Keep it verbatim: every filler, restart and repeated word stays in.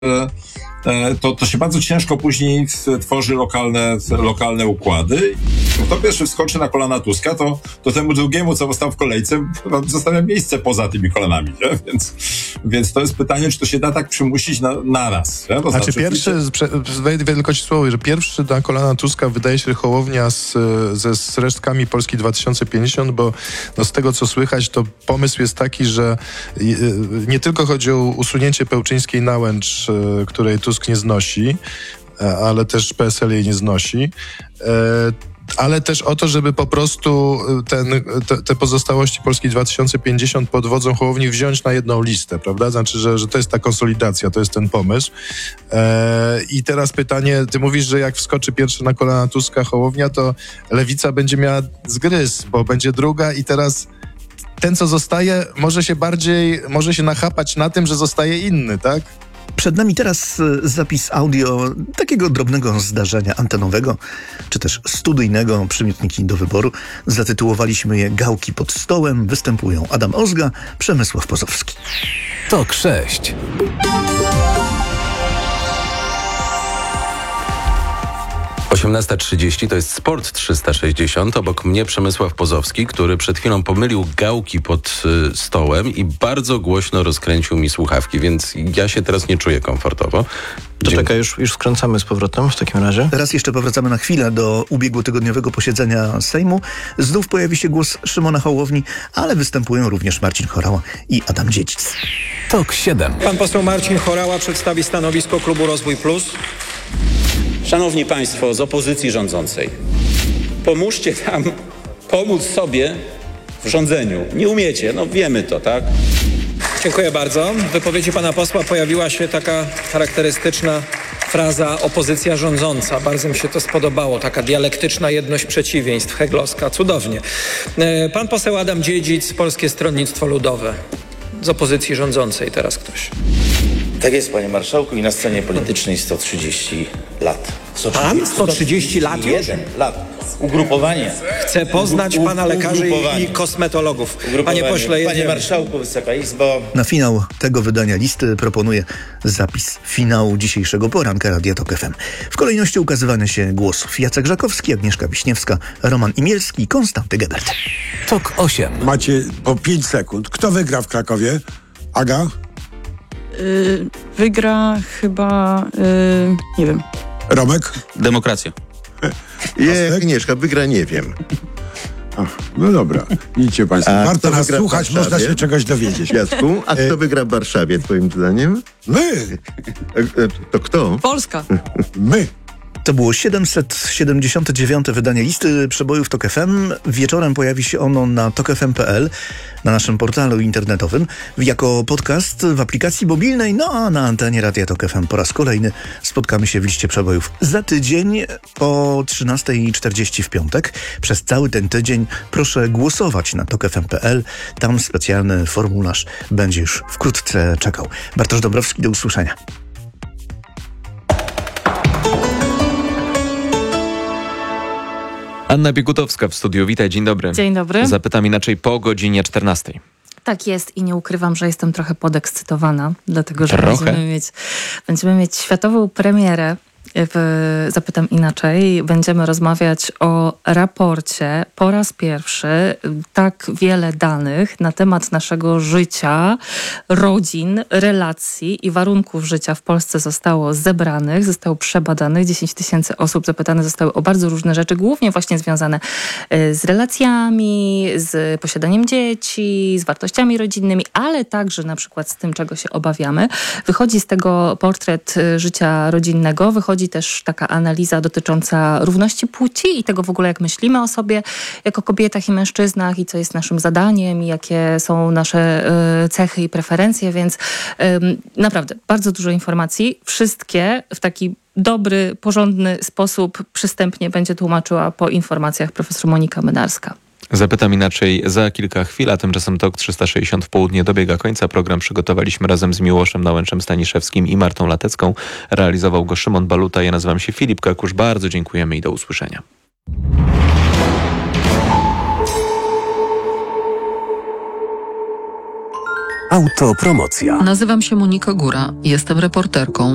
to, to się bardzo ciężko później tworzy lokalne, lokalne układy. Kto pierwszy wskoczy na kolana Tuska, to, to temu drugiemu, co został w kolejce, zostawia miejsce poza tymi kolanami. Nie? Więc, więc to jest pytanie, czy to się da tak przymusić na, naraz. Nie? To znaczy, znaczy pierwszy, wejdę wielkości słowa, że pierwszy na kolana Tuska wydaje się Hołownia z, ze z resztkami Polski dwa tysiące pięćdziesiąt, bo no, z tego, co słychać, to pomysł jest taki, że nie tylko chodzi o usunięcie Pełczyńskiej-Nałęcz, której Tusk nie znosi, ale też P S L jej nie znosi, ale też o to, żeby po prostu ten, te, te pozostałości Polski dwa tysiące pięćdziesiąt pod wodzą Hołowni wziąć na jedną listę, prawda? Znaczy, że, że to jest ta konsolidacja, to jest ten pomysł. I teraz pytanie, ty mówisz, że jak wskoczy pierwszy na kolana Tuska Hołownia, to Lewica będzie miała zgryz, bo będzie druga i teraz ten, co zostaje, może się bardziej, może się nachapać na tym, że zostaje inny, tak? Przed nami teraz zapis audio takiego drobnego zdarzenia antenowego, czy też studyjnego, przymiotniki do wyboru. Zatytułowaliśmy je Gałki pod stołem. Występują Adam Ozga, Przemysław Pozowski. Tok sześć. osiemnasta trzydzieści to jest Sport trzysta sześćdziesiąt. Obok mnie Przemysław Pozowski, który przed chwilą pomylił gałki pod y, stołem i bardzo głośno rozkręcił mi słuchawki, więc ja się teraz nie czuję komfortowo. To czekaj, już, już skręcamy z powrotem w takim razie. Teraz jeszcze powracamy na chwilę do ubiegłotygodniowego posiedzenia Sejmu. Znów pojawi się głos Szymona Hołowni, ale występują również Marcin Horała i Adam Dziedzic. Tok siedem. Pan poseł Marcin Horała przedstawi stanowisko klubu Rozwój Plus. Szanowni Państwo z opozycji rządzącej, pomóżcie nam pomóc sobie w rządzeniu. Nie umiecie, no wiemy to, tak? Dziękuję bardzo. W wypowiedzi pana posła pojawiła się taka charakterystyczna fraza opozycja rządząca. Bardzo mi się to spodobało. Taka dialektyczna jedność przeciwieństw, heglowska. Cudownie. Pan poseł Adam Dziedzic, Polskie Stronnictwo Ludowe. Z opozycji rządzącej teraz ktoś. Tak jest, panie marszałku, i na scenie politycznej sto trzydzieści lat. Pan? sto trzydzieści lat już? lat. Ugrupowanie. Chcę poznać U, u, pana lekarzy i, i kosmetologów. Panie pośle, jedziemy. Panie marszałku, Wysoka Izbo. Na finał tego wydania listy proponuję zapis finału dzisiejszego poranka Radia Tok F M. W kolejności ukazywania się głosów Jacek Żakowski, Agnieszka Wiśniewska, Roman Imielski, Konstanty Gebert. Tok osiem. Macie po pięć sekund. Kto wygra w Krakowie? Aga? Yy, wygra chyba, yy, nie wiem. Romek? Demokracja. Je, Agnieszka wygra, nie wiem. Ach, no dobra, idźcie państwo. A Warto kto nas wygra w słuchać, Warszawie? można się czegoś dowiedzieć. Jacku, a kto wygra w Warszawie, twoim zdaniem? My! To kto? Polska. My! To było siedemset siedemdziesiąte dziewiąte wydanie listy przebojów Tok F M. Wieczorem pojawi się ono na tok f m kropka p l, na naszym portalu internetowym, jako podcast w aplikacji mobilnej, no a na antenie Radia Tok F M po raz kolejny spotkamy się w liście przebojów za tydzień o trzynasta czterdzieści w piątek. Przez cały ten tydzień proszę głosować na tok f m kropka p l. Tam specjalny formularz będzie już wkrótce czekał. Bartosz Dąbrowski, do usłyszenia. Anna Biegutowska w studiu. Witaj, dzień dobry. Dzień dobry. Zapytam inaczej po godzinie czternastej. Tak jest i nie ukrywam, że jestem trochę podekscytowana, dlatego że Trochę? będziemy mieć, będziemy mieć światową premierę. W, zapytam inaczej, będziemy rozmawiać o raporcie po raz pierwszy. Tak wiele danych na temat naszego życia, rodzin, relacji i warunków życia w Polsce zostało zebranych, zostało przebadanych. dziesięć tysięcy osób zapytane zostały o bardzo różne rzeczy, głównie właśnie związane z relacjami, z posiadaniem dzieci, z wartościami rodzinnymi, ale także na przykład z tym, czego się obawiamy. Wychodzi z tego portret życia rodzinnego, wychodzi też taka analiza dotycząca równości płci i tego w ogóle, jak myślimy o sobie jako kobietach i mężczyznach i co jest naszym zadaniem i jakie są nasze y, cechy i preferencje, więc y, naprawdę bardzo dużo informacji. Wszystkie w taki dobry, porządny sposób przystępnie będzie tłumaczyła po informacjach profesor Monika Mynarska. Zapytam inaczej za kilka chwil, a tymczasem Tok trzysta sześćdziesiąt w południe dobiega końca. Program przygotowaliśmy razem z Miłoszem Nałęczem Staniszewskim i Martą Latecką. Realizował go Szymon Baluta. Ja nazywam się Filip Kakusz. Bardzo dziękujemy i do usłyszenia. Autopromocja. Nazywam się Monika Góra, jestem reporterką.